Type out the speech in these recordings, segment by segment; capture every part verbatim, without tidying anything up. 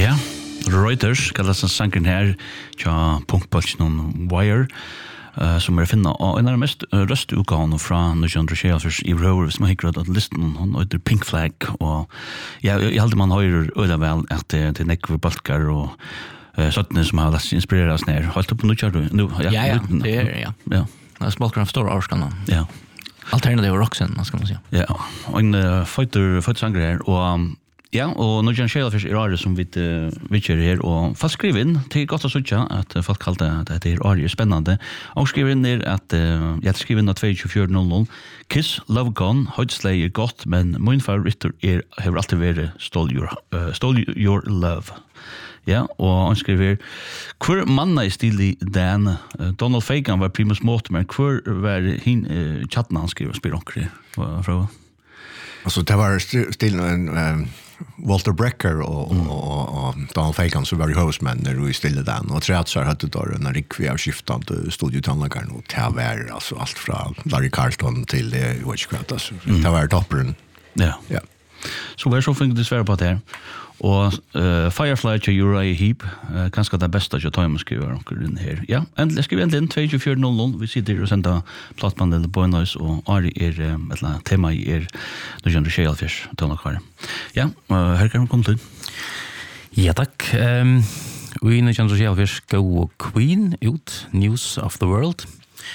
Ja, Reuters kallas den sangen her tja punktpatchen Wire uh, som er finna og en av de mest røstutgavene fra nittonhundra tjueåtte i Rover som har hikret at listen hun heter Pink Flag og ja, jeg heldig man hører øyla vel at det er nekve balkar og uh, sånne som har lest inspireret oss ned. Halt opp nå kjør du? Nu, ja, ja, ja, det er ja. Ja. Det er smalkere av store årskene. Ja. Alternativ rocksen, skal man si. Ja, og en uh, fighter, fighter sanger her og um, ja, og når Jan Shelfish er Ari som vi uh, vitcher her, og folk skriver inn til godt å sutja, at uh, folk kalte at det er Ari er spennende, og skriver inn der at uh, jeg skriver inn at tjuefire null null Kiss, Love Gone, Høydsley er godt, men min favoritter er, har alltid vært Stole Your, uh, Stole Your Love. Ja, og han skriver hvor manna i stil i den uh, Donald Fagan var primus motor, men hvor var hin uh, chatten han skriver og spyr omkring fra? Altså, det var stil en um Walter Brecker och mm. och, och Donald Fagan så var ju hostman när vi stillade den och tre att så hade då när Rick vi har skiftat studiotandläkaren och det var alltså allt från Larry Carlton till det vad jag kvart alltså det var toppen. Ja. Ja. Så vad så fick det svär på det. Og uh, Firefly til Uriah Heep, uh, kanskje det beste til Tøyma skriver omkring her. Ja, endelig skriver endelig inn tjuefire null null. Vi sitter og sender plattband eller Boynoise, og Ari er, um, et eller annet tema i er nittonhundra tjueåtte tøvnakare. Ja, uh, her kan vi komme til. Ja, takk. Um, vi i nittonhundra tjueåtte go Queen ut, News of the World.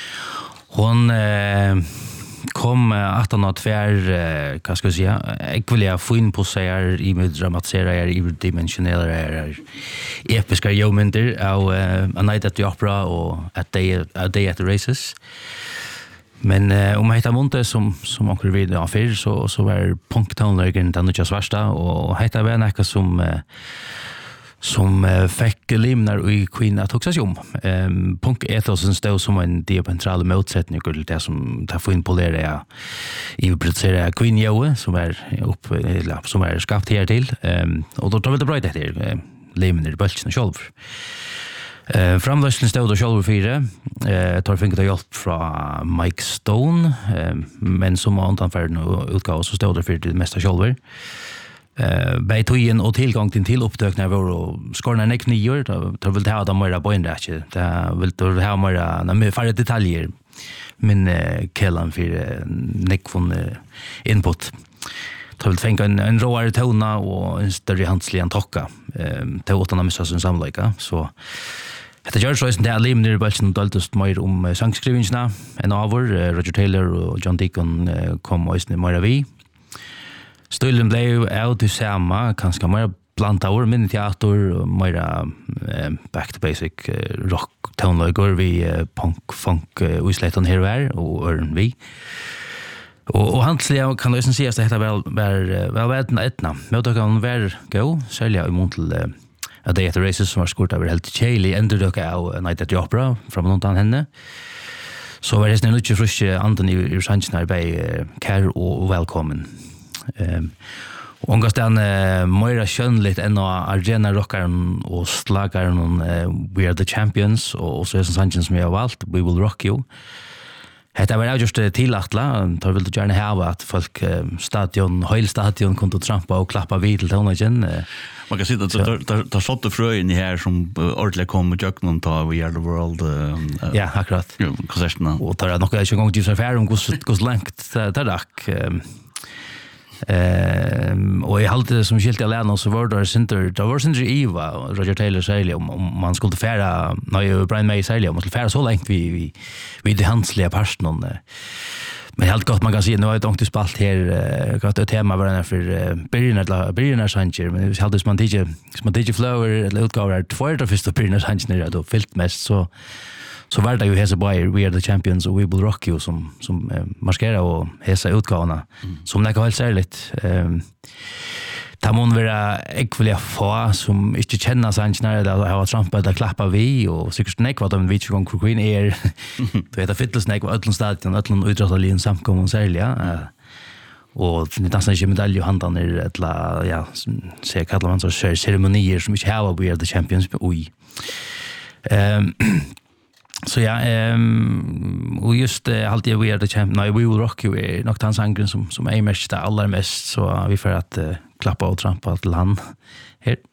Hon uh, kom att han har tvär vad ska jag säga jag vill jag få in på sig här i med dramatisera här i dimensionella här episka momenter av A Night at the Opera och A Day, a day at the Races. Men uh, om jag hittar Monte som som onkel vid av för så så var punktonlägen den inte svarsta och hittar vi något som uh, som uh, fick limnar i Queen att också om. Um, punk ethosen stod som en diametral motsättning till det som tar få in på det ja. I producerar Queen Joe som är upp eller som är skapt här till. Um, och då tar vi det bra det här uh, limnar i bulten själv. Eh framlösningen stod då själv fyra. Eh tar finkat hjälp från Mike Stone eh, men som antanfärd nu utgåva så stod det för det mesta själv. Eh beitojen och tillgång till till upptökna var och skorna nek nior då vill det ha de mera boinrätt. Det vill då ha mera med färre detaljer. Men eh källan för nek från input. Det vill tänka en, en råare tona och en större handslig en tocka. Eh till åttan missa sin samlika så det gör så att det är limner i bulten daltust mer om sångskrivingarna en avor Roger Taylor och John Deacon kom och isne mer vi. Stilen blev out i samma kanske mer blanda ord men teater mer uh, back to basic uh, rock tone like vi uh, punk funk uh, usleton här var och örn vi. Och och handsliga kan det sägas att det väl var väl väl etna. Men då kan vara gå sälja i mont till A Day at the Races som var skort över helt Chaley ändå av A Night at the Opera från någon henne. Så var det snällt mycket friske anden i Sanchnar Bay care och välkommen. Ehm och ongastan uh, Moira skönligt än Argena rockaren och slagaren uh, We Are the Champions och så är Sanchez som jag har valt We Will Rock You. Det var just tillattla, tar vill du gärna ha att folk stadion, höjlstadion kunde trampa och klappa vid till honom igen. Man kan se att det har sått fröjen här som ordentligt kom och jökna och ta We Are the World. Uh, ja, akkurat. Ja, konserterna. Och tar jag nog inte en gång till affär om hur långt det rack. Ehm och jag hade som skilt jag lärde så var det center det var center Eva Roger Taylor säger om, om man skulle färra när Brian May säger om man skulle färra så långt vi vi vi det handsliga personen men helt gott man kan se nu har jag inte spalt här gott ett tema var den för början eller början Sanchez men det hade man inte man inte flower eller utgåva för det första början Sanchez när då fyllt mest så så var det ju hesa boy We Are the Champions och We Will Rock You som som eh, maskerar och hesa utgåvorna mm. som det kan väl säga lite ehm ta mon vara ekvilla få som inte känner Sanchez när det har trampat där klappa vi och säkert näck vad de vet ju gång Queen är du vet att fitnessnäck var öllon stadion öllon utdragslin samkommun sälja och det nästan inte medalj handan är ettla ja ser kallar man så ceremonier som inte har We Are the Champions oj ehm så ja ehm och just uh, alltid We Are the Champions no, We Will Rock You är nog den sången som som är mest allra mest så vi får att uh, klappa och trampa till han här